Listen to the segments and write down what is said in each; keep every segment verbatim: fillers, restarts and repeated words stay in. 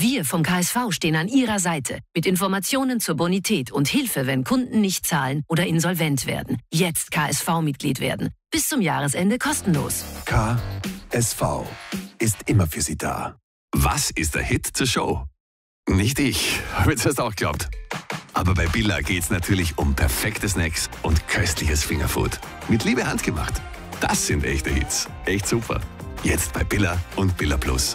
Wir vom K S V stehen an Ihrer Seite mit Informationen zur Bonität und Hilfe, wenn Kunden nicht zahlen oder insolvent werden. Jetzt K S V-Mitglied werden. Bis zum Jahresende kostenlos. K S V ist immer für Sie da. Was ist der Hit zur Show? Nicht ich, habe jetzt erst auch geglaubt. Aber bei Billa geht's natürlich um perfekte Snacks und köstliches Fingerfood. Mit Liebe handgemacht. Das sind echte Hits. Echt super. Jetzt bei Billa und Billa Plus.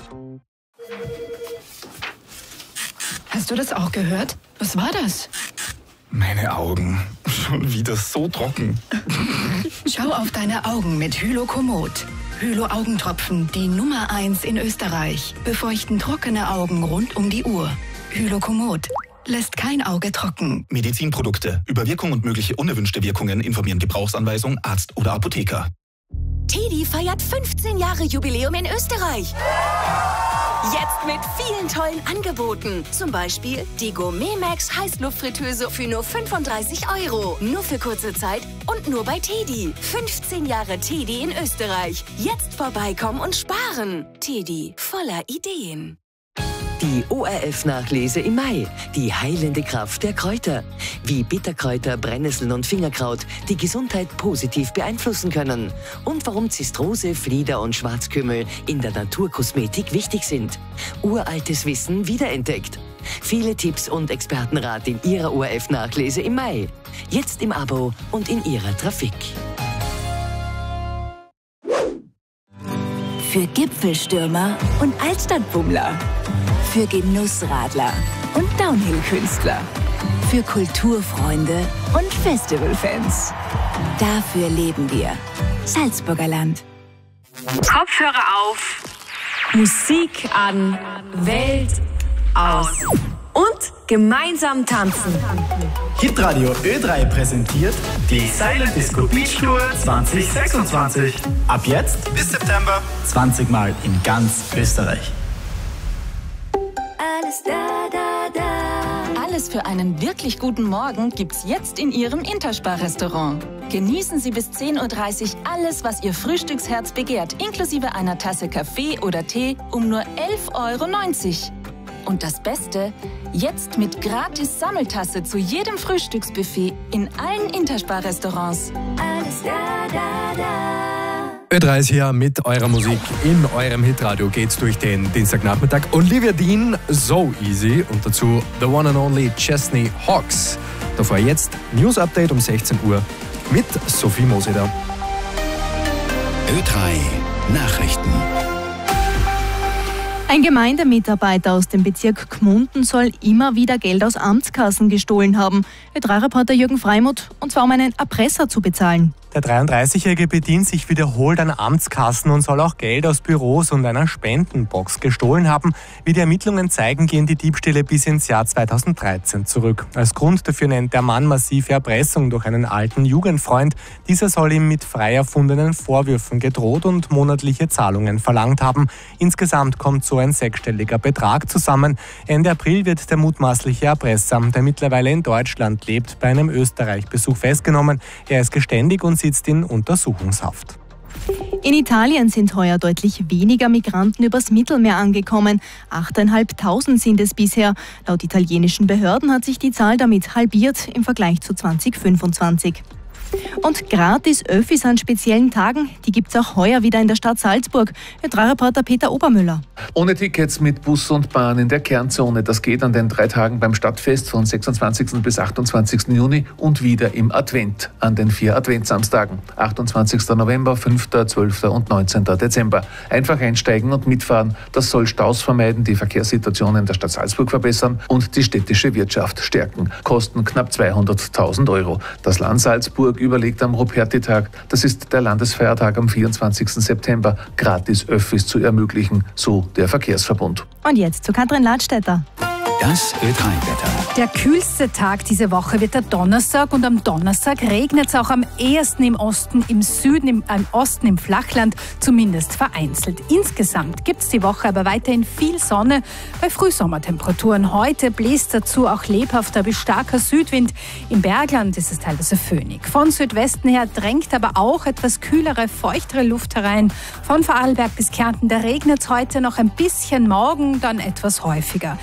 Hast du das auch gehört? Was war das? Meine Augen. Schon wieder so trocken. Schau auf deine Augen mit Hylokomod. Hylo-Augentropfen, die Nummer eins in Österreich. Befeuchten trockene Augen rund um die Uhr. Hylokomod lässt kein Auge trocken. Medizinprodukte. Über Wirkung und mögliche unerwünschte Wirkungen informieren Gebrauchsanweisung, Arzt oder Apotheker. Teddy feiert fünfzehn Jahre Jubiläum in Österreich. Jetzt mit vielen tollen Angeboten. Zum Beispiel die Gourmet Max Heißluftfritteuse für nur fünfunddreißig Euro. Nur für kurze Zeit und nur bei Teddy. fünfzehn Jahre Teddy in Österreich. Jetzt vorbeikommen und sparen. Teddy, voller Ideen. Die O R F-Nachlese im Mai. Die heilende Kraft der Kräuter. Wie Bitterkräuter, Brennnesseln und Fingerkraut die Gesundheit positiv beeinflussen können. Und warum Zistrose, Flieder und Schwarzkümmel in der Naturkosmetik wichtig sind. Uraltes Wissen wiederentdeckt. Viele Tipps und Expertenrat in Ihrer O R F-Nachlese im Mai. Jetzt im Abo und in Ihrer Trafik. Für Gipfelstürmer und Altstadtbummler. Für Genussradler und Downhill-Künstler. Für Kulturfreunde und Festivalfans. Dafür leben wir. Salzburger Land. Kopfhörer auf. Musik an. Welt aus. Und gemeinsam tanzen. Hitradio Ö drei präsentiert die Silent Disco Beach Tour zwanzig sechsundzwanzig. Ab jetzt bis September zwanzig Mal in ganz Österreich. Alles da, da, da. Alles für einen wirklich guten Morgen gibt's jetzt in Ihrem Interspar-Restaurant. Genießen Sie bis zehn Uhr dreißig alles, was Ihr Frühstücksherz begehrt, inklusive einer Tasse Kaffee oder Tee um nur elf Euro neunzig. Und das Beste, jetzt mit gratis Sammeltasse zu jedem Frühstücksbuffet in allen Interspar-Restaurants. Alles da, da, da. Ö drei ist hier mit eurer Musik. In eurem Hitradio geht's durch den Dienstagnachmittag. Olivia Dean, So Easy und dazu The One and Only Chesney Hawks. Davor jetzt News Update um sechzehn Uhr mit Sophie Moseder. Ö drei Nachrichten. Ein Gemeindemitarbeiter aus dem Bezirk Gmunden soll immer wieder Geld aus Amtskassen gestohlen haben. Ö drei Reporter Jürgen Freimut, und zwar um einen Erpresser zu bezahlen. Der dreiunddreißigjährige bedient sich wiederholt an Amtskassen und soll auch Geld aus Büros und einer Spendenbox gestohlen haben. Wie die Ermittlungen zeigen, gehen die Diebstähle bis ins Jahr zweitausenddreizehn zurück. Als Grund dafür nennt der Mann massive Erpressung durch einen alten Jugendfreund. Dieser soll ihm mit frei erfundenen Vorwürfen gedroht und monatliche Zahlungen verlangt haben. Insgesamt kommt so ein sechsstelliger Betrag zusammen. Ende April wird der mutmaßliche Erpresser, der mittlerweile in Deutschland lebt, bei einem Österreich-Besuch festgenommen. Er ist geständig und sitzt in Untersuchungshaft. In Italien sind heuer deutlich weniger Migranten übers Mittelmeer angekommen. achttausendfünfhundert sind es bisher. Laut italienischen Behörden hat sich die Zahl damit halbiert im Vergleich zu zweitausendfünfundzwanzig. Und gratis Öffis an speziellen Tagen, die gibt es auch heuer wieder in der Stadt Salzburg. Ö drei Reporter Peter Obermüller. Ohne Tickets mit Bus und Bahn in der Kernzone. Das geht an den drei Tagen beim Stadtfest von sechsundzwanzigsten bis achtundzwanzigsten Juni und wieder im Advent an den vier Adventsamstagen. achtundzwanzigsten November, fünften, zwölften und neunzehnten Dezember. Einfach einsteigen und mitfahren. Das soll Staus vermeiden, die Verkehrssituation in der Stadt Salzburg verbessern und die städtische Wirtschaft stärken. Kosten knapp zweihunderttausend Euro. Das Land Salzburg überlegt am Ruperti-Tag, das ist der Landesfeiertag am vierundzwanzigsten September, gratis Öffis zu ermöglichen, so der Verkehrsverbund. Und jetzt zu Katrin Ladstätter. Das Ö drei Wetter. Der kühlste Tag diese Woche wird der Donnerstag und am Donnerstag regnet es auch am ehesten im Osten, im Süden, im äh, Osten, im Flachland, zumindest vereinzelt. Insgesamt gibt es die Woche aber weiterhin viel Sonne bei Frühsommertemperaturen. Heute bläst dazu auch lebhafter bis starker Südwind. Im Bergland ist es teilweise föhnig. Von Südwesten her drängt aber auch etwas kühlere, feuchtere Luft herein. Von Vorarlberg bis Kärnten, da regnet es heute noch ein bisschen, morgen dann etwas häufiger.